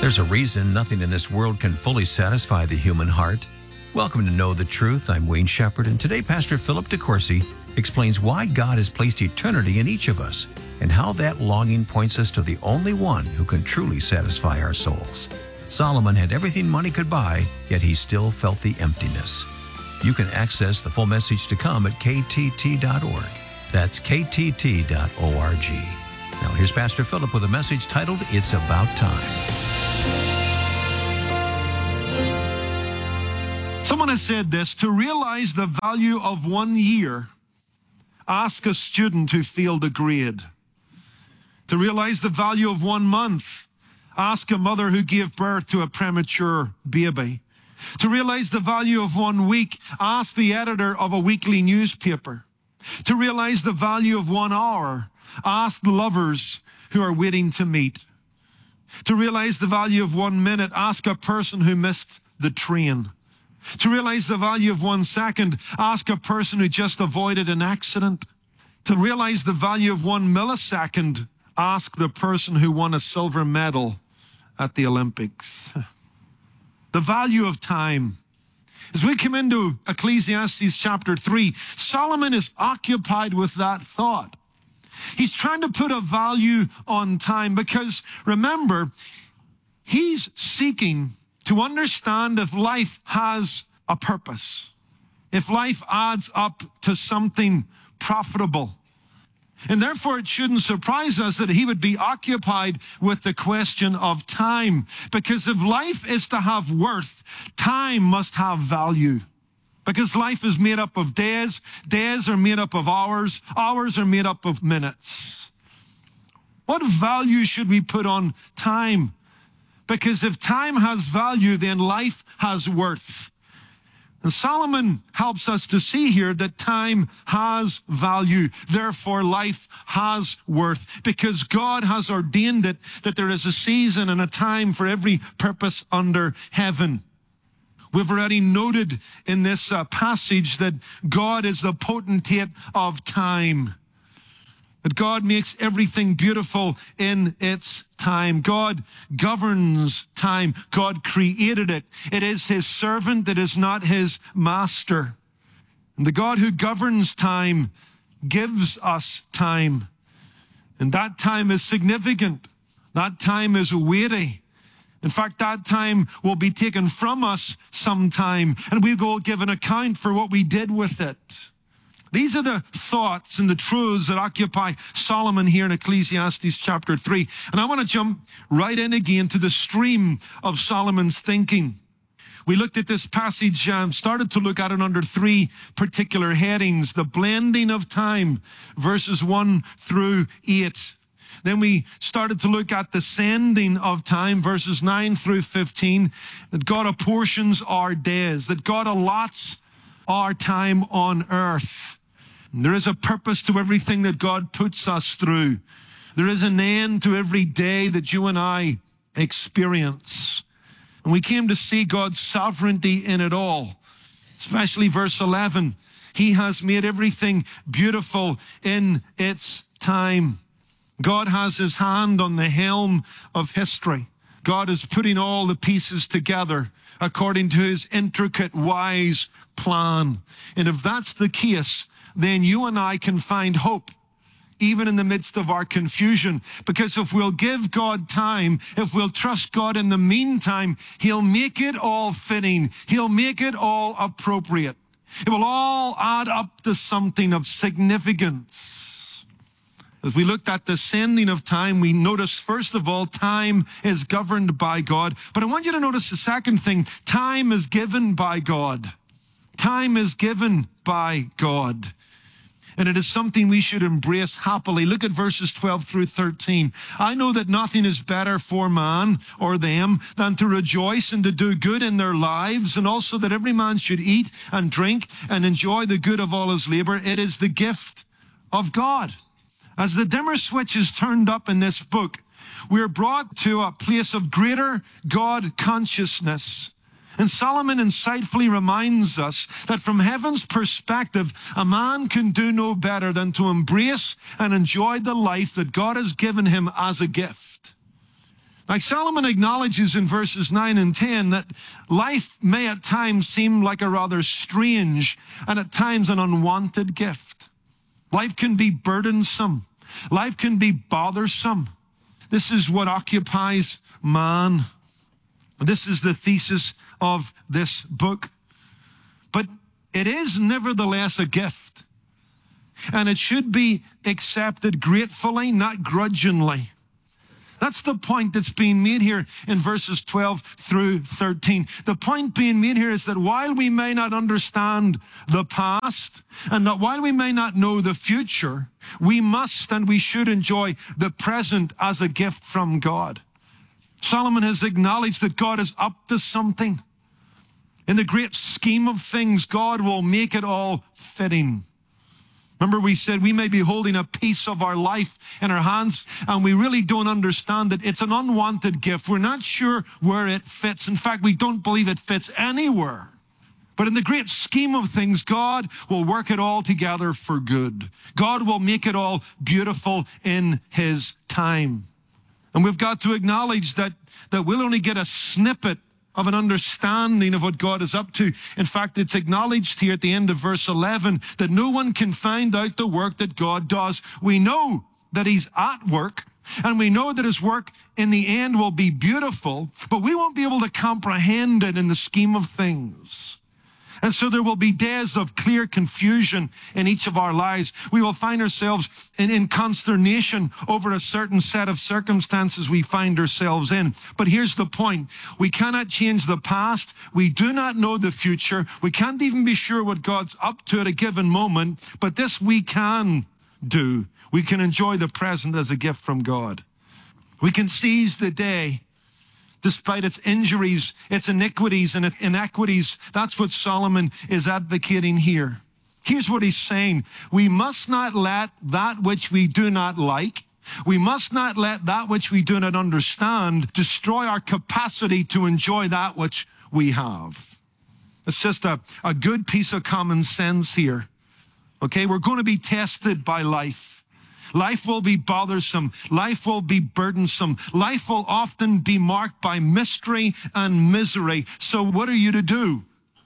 There's a reason nothing in this world can fully satisfy the human heart. Welcome to Know the Truth. I'm Wayne Shepherd, and today Pastor Philip DeCourcy explains why God has placed eternity in each of us and how that longing points us to the only one who can truly satisfy our souls. Solomon had everything money could buy, yet he still felt the emptiness. You can access the full message to come at ktt.org. That's ktt.org. Now here's Pastor Philip with a message titled, It's About Time. Someone has said this: to realize the value of 1 year, ask a student who failed a grade. To realize the value of 1 month, ask a mother who gave birth to a premature baby. To realize the value of 1 week, ask the editor of a weekly newspaper. To realize the value of 1 hour, ask the lovers who are waiting to meet. To realize the value of 1 minute, ask a person who missed the train. To realize the value of 1 second, ask a person who just avoided an accident. To realize the value of 1 millisecond, ask the person who won a silver medal at the Olympics. The value of time. As we come into Ecclesiastes chapter 3, Solomon is occupied with that thought. He's trying to put a value on time because, remember, he's seeking to understand if life has a purpose, if life adds up to something profitable. And therefore, it shouldn't surprise us that he would be occupied with the question of time, because if life is to have worth, time must have value. Because life is made up of days, days are made up of hours, hours are made up of minutes. What value should we put on time? Because if time has value, then life has worth. And Solomon helps us to see here that time has value. Therefore, life has worth. Because God has ordained it that there is a season and a time for every purpose under heaven. We've already noted in this passage that God is the potentate of time. That God makes everything beautiful in its time. God governs time. God created it. It is his servant. It is not his master. And the God who governs time gives us time. And that time is significant. That time is weighty. In fact, that time will be taken from us sometime, and we will give an account for what we did with it. These are the thoughts and the truths that occupy Solomon here in Ecclesiastes chapter 3. And I want to jump right in again to the stream of Solomon's thinking. We looked at this passage, started to look at it under 3 particular headings: the blending of time, verses 1 through 8. Then we started to look at the sending of time, verses 9 through 15, that God apportions our days, that God allots our time on earth. And there is a purpose to everything that God puts us through. There is an end to every day that you and I experience. And we came to see God's sovereignty in it all, especially verse 11. He has made everything beautiful in its time. God has his hand on the helm of history. God is putting all the pieces together according to his intricate, wise plan. And if that's the case, then you and I can find hope, even in the midst of our confusion. Because if we'll give God time, if we'll trust God in the meantime, he'll make it all fitting. He'll make it all appropriate. It will all add up to something of significance. As we looked at the sending of time, we noticed, first of all, time is governed by God. But I want you to notice the second thing: time is given by God. Time is given by God. And it is something we should embrace happily. Look at verses 12 through 13. I know that nothing is better for man or them than to rejoice and to do good in their lives, and also that every man should eat and drink and enjoy the good of all his labor. It is the gift of God. As the dimmer switch is turned up in this book, we're brought to a place of greater God consciousness. And Solomon insightfully reminds us that from heaven's perspective, a man can do no better than to embrace and enjoy the life that God has given him as a gift. Like Solomon acknowledges in verses 9 and 10 that life may at times seem like a rather strange and at times an unwanted gift. Life can be burdensome. Life can be bothersome. This is what occupies man. This is the thesis of this book. But it is nevertheless a gift. And it should be accepted gratefully, not grudgingly. That's the point that's being made here in verses 12 through 13. The point being made here is that while we may not understand the past and that while we may not know the future, we must and we should enjoy the present as a gift from God. Solomon has acknowledged that God is up to something. In the great scheme of things, God will make it all fitting. Remember, we said we may be holding a piece of our life in our hands and we really don't understand it. It's an unwanted gift. We're not sure where it fits. In fact, we don't believe it fits anywhere. But in the great scheme of things, God will work it all together for good. God will make it all beautiful in His time. And we've got to acknowledge that we'll only get a snippet of an understanding of what God is up to. In fact, it's acknowledged here at the end of verse 11 that no one can find out the work that God does. We know that He's at work, and we know that His work in the end will be beautiful, but we won't be able to comprehend it in the scheme of things. And so there will be days of clear confusion in each of our lives. We will find ourselves in consternation over a certain set of circumstances we find ourselves in. But here's the point. We cannot change the past. We do not know the future. We can't even be sure what God's up to at a given moment. But this we can do. We can enjoy the present as a gift from God. We can seize the day despite its injuries, its iniquities, and its inequities. That's what Solomon is advocating here. Here's what he's saying. We must not let that which we do not like, we must not let that which we do not understand destroy our capacity to enjoy that which we have. It's just a good piece of common sense here. Okay, we're going to be tested by life. Life will be bothersome. Life will be burdensome. Life will often be marked by mystery and misery. So what are you to do?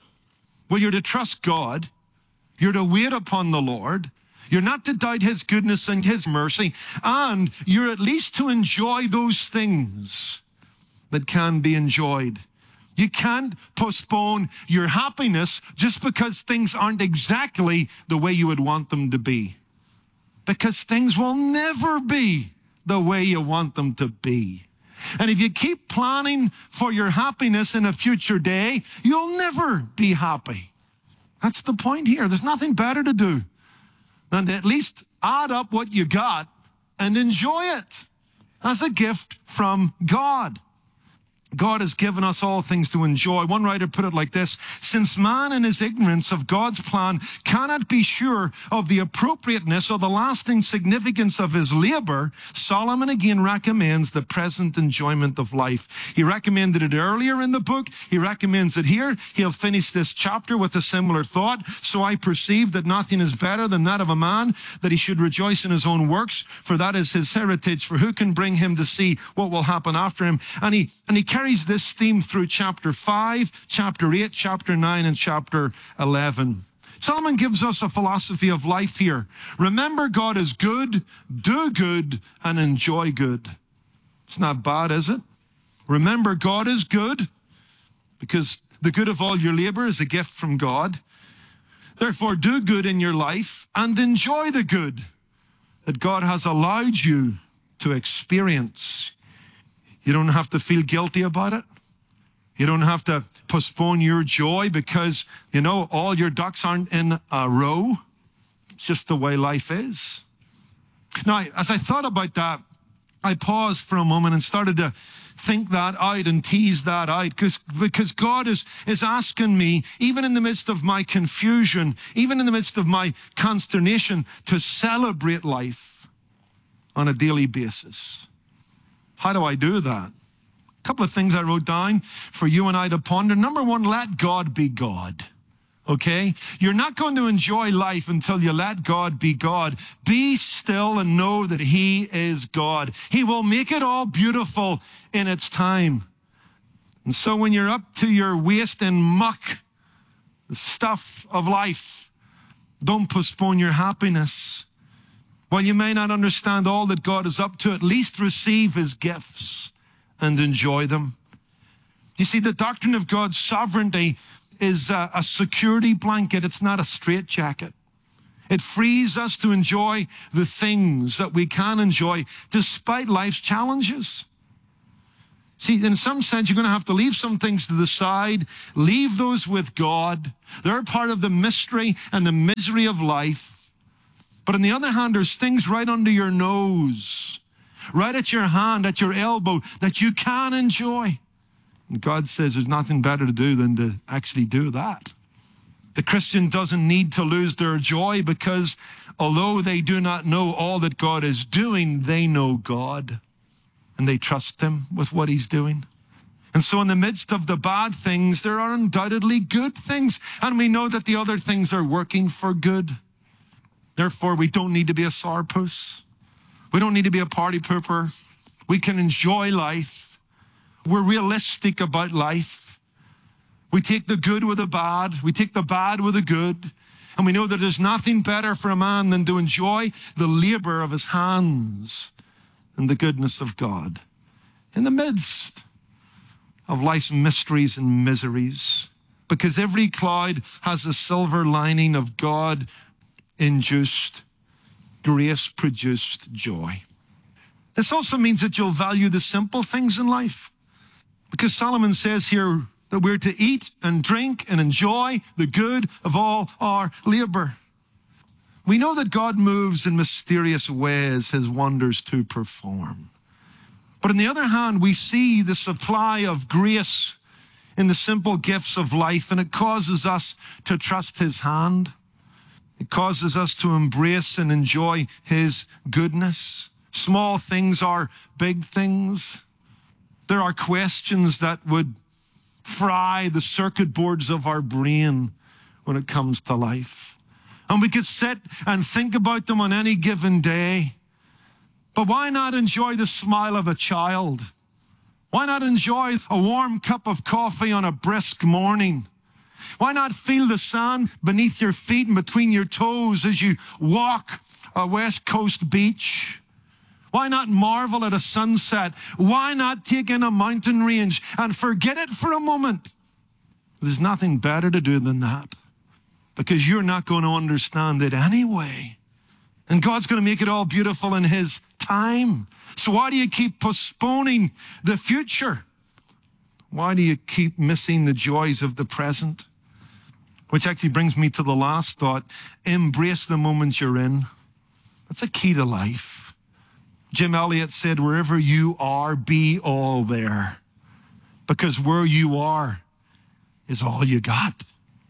Well, you're to trust God. You're to wait upon the Lord. You're not to doubt His goodness and His mercy. And you're at least to enjoy those things that can be enjoyed. You can't postpone your happiness just because things aren't exactly the way you would want them to be. Because things will never be the way you want them to be. And if you keep planning for your happiness in a future day, you'll never be happy. That's the point here. There's nothing better to do than to at least add up what you got and enjoy it as a gift from God. God has given us all things to enjoy. One writer put it like this: since man in his ignorance of God's plan cannot be sure of the appropriateness or the lasting significance of his labor, Solomon again recommends the present enjoyment of life. He recommended it earlier in the book. He recommends it here. He'll finish this chapter with a similar thought. So I perceive that nothing is better than that of a man, that he should rejoice in his own works, for that is his heritage. For who can bring him to see what will happen after him? And he carries this theme through chapter 5, chapter 8, chapter 9, and chapter 11. Solomon gives us a philosophy of life here. Remember, God is good, do good, and enjoy good. It's not bad, is it? Remember, God is good, because the good of all your labor is a gift from God. Therefore, do good in your life and enjoy the good that God has allowed you to experience. You don't have to feel guilty about it. You don't have to postpone your joy because, all your ducks aren't in a row. It's just the way life is. Now, as I thought about that, I paused for a moment and started to think that out and tease that out because God is asking me, even in the midst of my confusion, even in the midst of my consternation, to celebrate life on a daily basis. How do I do that? A couple of things I wrote down for you and I to ponder. Number one, let God be God. okay? You're not going to enjoy life until you let God be God. Be still and know that he is God. He will make it all beautiful in its time. And so when you're up to your waist in muck, the stuff of life, don't postpone your happiness. While you may not understand all that God is up to, at least receive his gifts and enjoy them. You see, the doctrine of God's sovereignty is a security blanket. It's not a straitjacket. It frees us to enjoy the things that we can enjoy despite life's challenges. See, in some sense, you're going to have to leave some things to the side. Leave those with God. They're part of the mystery and the misery of life. But on the other hand, there's things right under your nose, right at your hand, at your elbow, that you can enjoy. And God says there's nothing better to do than to actually do that. The Christian doesn't need to lose their joy because although they do not know all that God is doing, they know God. And they trust him with what he's doing. And so in the midst of the bad things, there are undoubtedly good things. And we know that the other things are working for good. Therefore, we don't need to be a sourpuss. We don't need to be a party pooper. We can enjoy life. We're realistic about life. We take the good with the bad. We take the bad with the good. And we know that there's nothing better for a man than to enjoy the labor of his hands and the goodness of God in the midst of life's mysteries and miseries. Because every cloud has a silver lining of God-induced, grace-produced joy. This also means that you'll value the simple things in life. Because Solomon says here that we're to eat and drink and enjoy the good of all our labor. We know that God moves in mysterious ways, his wonders to perform. But on the other hand, we see the supply of grace in the simple gifts of life, and it causes us to trust his hand. It causes us to embrace and enjoy his goodness. Small things are big things. There are questions that would fry the circuit boards of our brain when it comes to life. And we could sit and think about them on any given day. But why not enjoy the smile of a child? Why not enjoy a warm cup of coffee on a brisk morning? Why not feel the sand beneath your feet and between your toes as you walk a West Coast beach? Why not marvel at a sunset? Why not take in a mountain range and forget it for a moment? There's nothing better to do than that, because you're not going to understand it anyway. And God's going to make it all beautiful in his time. So why do you keep postponing the future? Why do you keep missing the joys of the present? Which actually brings me to the last thought. Embrace the moment you're in. That's a key to life. Jim Elliot said, wherever you are, be all there. Because where you are is all you got.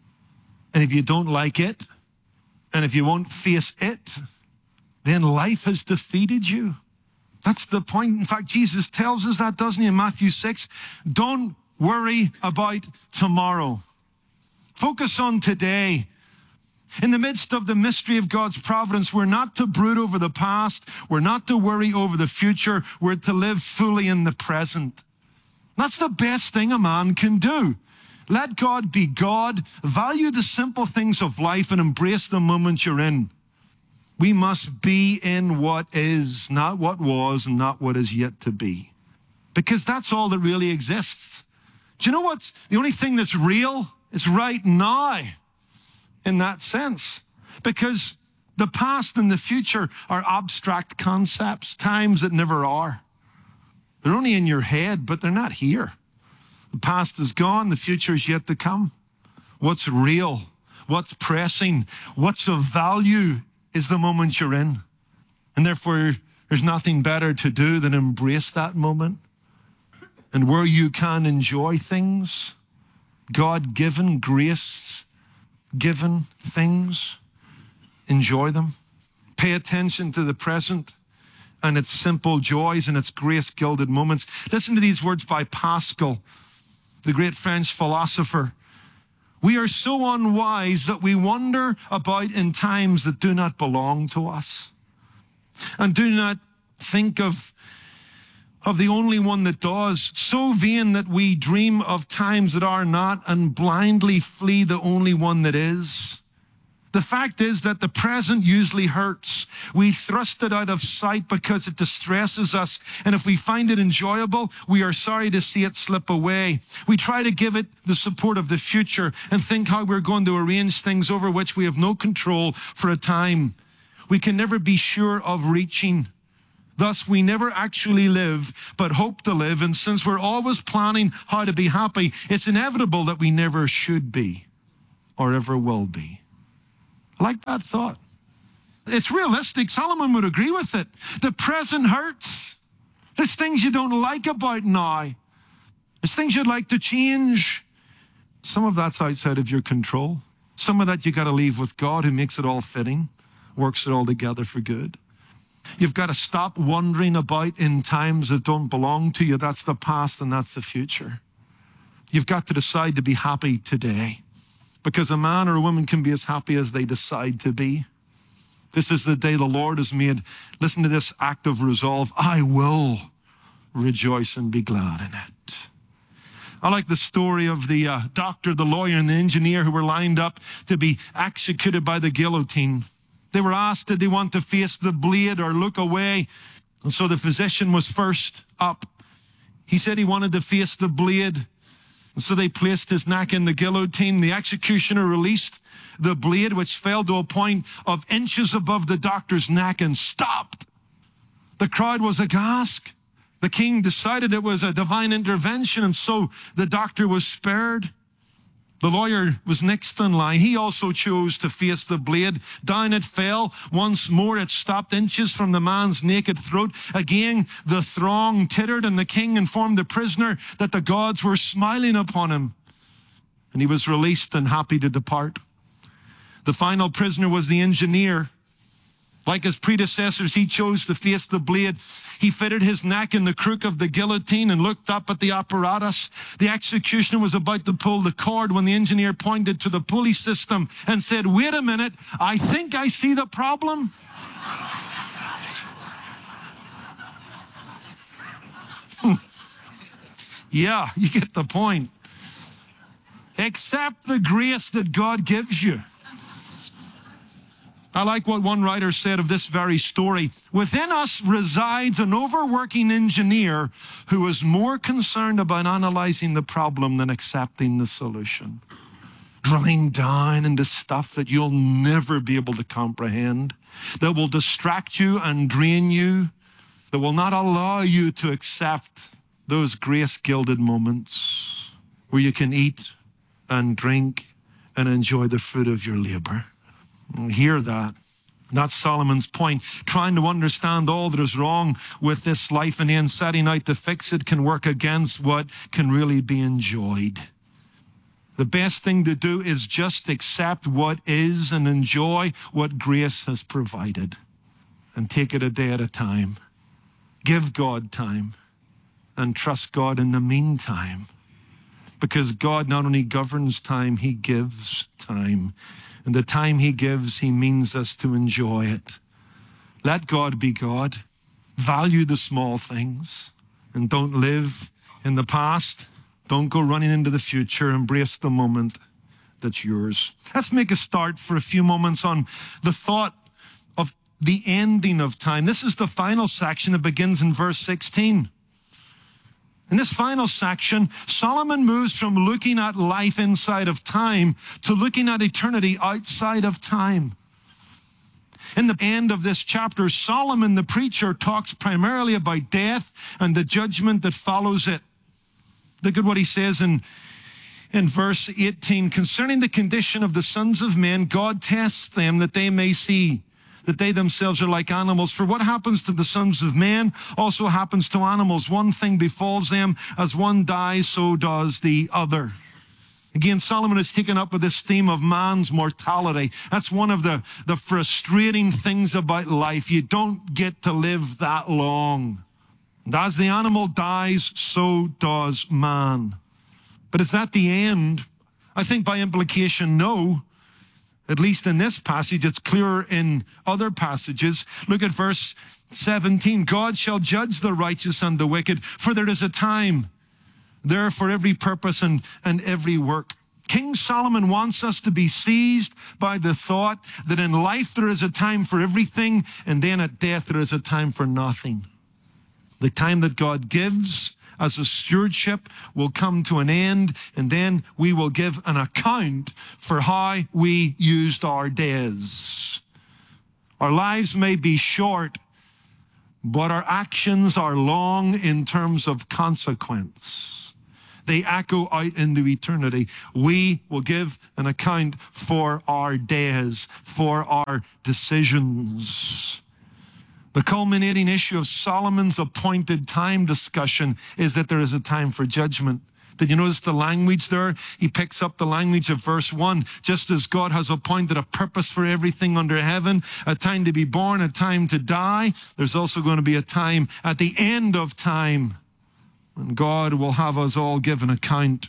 And if you don't like it, and if you won't face it, then life has defeated you. That's the point. In fact, Jesus tells us that, doesn't he, in Matthew 6? Don't worry about tomorrow. Focus on today. In the midst of the mystery of God's providence, we're not to brood over the past. We're not to worry over the future. We're to live fully in the present. That's the best thing a man can do. Let God be God. Value the simple things of life and embrace the moment you're in. We must be in what is, not what was, and not what is yet to be. Because that's all that really exists. Do you know what's the only thing that's real? It's right now in that sense. Because the past and the future are abstract concepts, times that never are. They're only in your head, but they're not here. The past is gone, the future is yet to come. What's real, what's pressing, what's of value is the moment you're in. And therefore, there's nothing better to do than embrace that moment. And where you can enjoy things, God-given, grace-given things, enjoy them. Pay attention to the present and its simple joys and its grace-gilded moments. Listen to these words by Pascal, the great French philosopher. We are so unwise that we wander about in times that do not belong to us and do not think of the only one that does. So vain that we dream of times that are not and blindly flee the only one that is. The fact is that the present usually hurts. We thrust it out of sight because it distresses us. And if we find it enjoyable, we are sorry to see it slip away. We try to give it the support of the future and think how we're going to arrange things over which we have no control for a time. We can never be sure of reaching. Thus, we never actually live, but hope to live. And since we're always planning how to be happy, it's inevitable that we never should be or ever will be. I like that thought. It's realistic. Solomon would agree with it. The present hurts. There's things you don't like about now. There's things you'd like to change. Some of that's outside of your control. Some of that you got to leave with God, who makes it all fitting, works it all together for good. You've got to stop wandering about in times that don't belong to you. That's the past and that's the future. You've got to decide to be happy today, because a man or a woman can be as happy as they decide to be. This is the day the Lord has made. Listen to this act of resolve. I will rejoice and be glad in it. I like the story of the doctor, the lawyer, and the engineer who were lined up to be executed by the guillotine. They were asked, did they want to face the blade or look away? And so the physician was first up. He said he wanted to face the blade. And so they placed his neck in the guillotine. The executioner released the blade, which fell to a point of inches above the doctor's neck, and stopped. The crowd was aghast. The king decided it was a divine intervention, and so the doctor was spared. The lawyer was next in line. He also chose to face the blade. Down it fell. Once more, it stopped inches from the man's naked throat. Again, the throng tittered, and the king informed the prisoner that the gods were smiling upon him. And he was released and happy to depart. The final prisoner was the engineer. Like his predecessors, he chose to face the blade. He fitted his neck in the crook of the guillotine and looked up at the apparatus. The executioner was about to pull the cord when the engineer pointed to the pulley system and said, wait a minute, I think I see the problem. Yeah, you get the point. Accept the grace that God gives you. I like what one writer said of this very story. Within us resides an overworking engineer who is more concerned about analyzing the problem than accepting the solution. Drilling down into stuff that you'll never be able to comprehend, that will distract you and drain you, that will not allow you to accept those grace-gilded moments where you can eat and drink and enjoy the fruit of your labor. Hear that. That's Solomon's point. Trying to understand all that is wrong with this life and then setting out to fix it can work against what can really be enjoyed. The best thing to do is just accept what is and enjoy what grace has provided, and take it a day at a time. Give God time and trust God in the meantime, because God not only governs time, he gives time. And the time he gives, he means us to enjoy it. Let God be God. Value the small things. And don't live in the past. Don't go running into the future. Embrace the moment that's yours. Let's make a start for a few moments on the thought of the ending of time. This is the final section that begins in verse 16. In this final section, Solomon moves from looking at life inside of time to looking at eternity outside of time. In the end of this chapter, Solomon, the preacher, talks primarily about death and the judgment that follows it. Look at what he says in verse 18. Concerning the condition of the sons of men, God tests them that they may see that they themselves are like animals. For what happens to the sons of men also happens to animals. One thing befalls them, as one dies, so does the other. Again, Solomon is taken up with this theme of man's mortality. That's one of the frustrating things about life. You don't get to live that long. And as the animal dies, so does man. But is that the end? I think by implication, no. At least in this passage, it's clearer in other passages. Look at verse 17. God shall judge the righteous and the wicked, for there is a time there for every purpose and every work. King Solomon wants us to be seized by the thought that in life there is a time for everything, and then at death there is a time for nothing. The time that God gives as a stewardship will come to an end, and then we will give an account for how we used our days. Our lives may be short, but our actions are long in terms of consequence. They echo out into eternity. We will give an account for our days, for our decisions. The culminating issue of Solomon's appointed time discussion is that there is a time for judgment. Did you notice the language there? He picks up the language of verse 1. Just as God has appointed a purpose for everything under heaven, a time to be born, a time to die, there's also going to be a time at the end of time when God will have us all give an account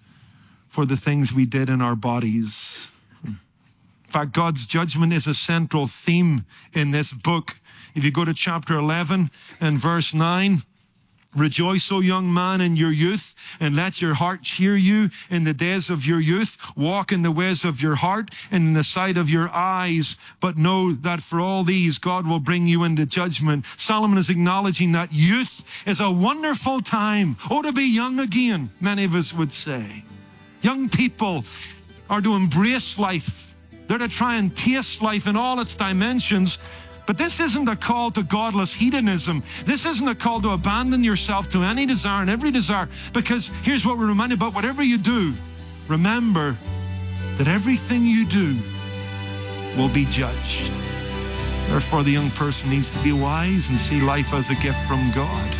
for the things we did in our bodies. In fact, God's judgment is a central theme in this book. If you go to chapter 11 and verse 9, rejoice, O young man, in your youth, and let your heart cheer you in the days of your youth. Walk in the ways of your heart and in the sight of your eyes. But know that for all these, God will bring you into judgment. Solomon is acknowledging that youth is a wonderful time. Oh, to be young again, many of us would say. Young people are to embrace life. They're to try and taste life in all its dimensions. But this isn't a call to godless hedonism. This isn't a call to abandon yourself to any desire and every desire. Because here's what we're reminded about. Whatever you do, remember that everything you do will be judged. Therefore, the young person needs to be wise and see life as a gift from God.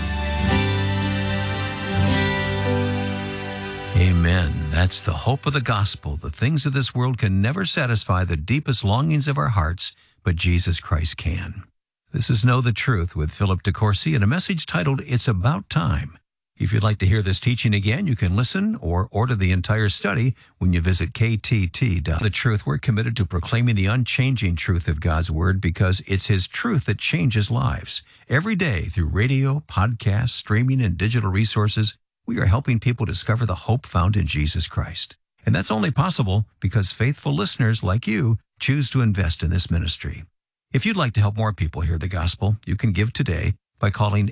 Amen. That's the hope of the gospel. The things of this world can never satisfy the deepest longings of our hearts, but Jesus Christ can. This is Know the Truth with Philip DeCourcy and a message titled, It's About Time. If you'd like to hear this teaching again, you can listen or order the entire study when you visit ktt.com. The Truth, we're committed to proclaiming the unchanging truth of God's Word because it's His truth that changes lives. Every day through radio, podcasts, streaming, and digital resources, we are helping people discover the hope found in Jesus Christ. And that's only possible because faithful listeners like you choose to invest in this ministry. If you'd like to help more people hear the gospel, you can give today by calling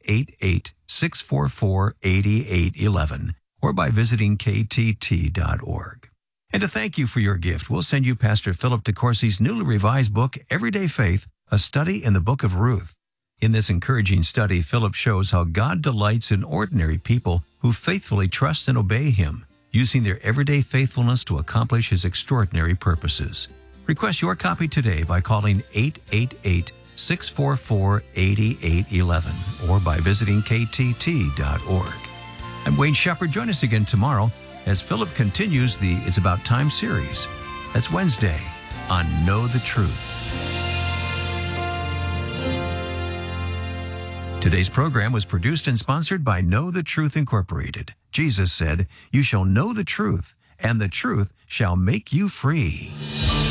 888-644-8811 or by visiting ktt.org. And to thank you for your gift, we'll send you Pastor Philip DeCourcy's newly revised book, Everyday Faith, a study in the book of Ruth. In this encouraging study, Philip shows how God delights in ordinary people who faithfully trust and obey Him, using their everyday faithfulness to accomplish His extraordinary purposes. Request your copy today by calling 888-644-8811 or by visiting ktt.org. I'm Wayne Shepherd. Join us again tomorrow as Philip continues the It's About Time series. That's Wednesday on Know the Truth. Today's program was produced and sponsored by Know the Truth Incorporated. Jesus said, "You shall know the truth, and the truth shall make you free."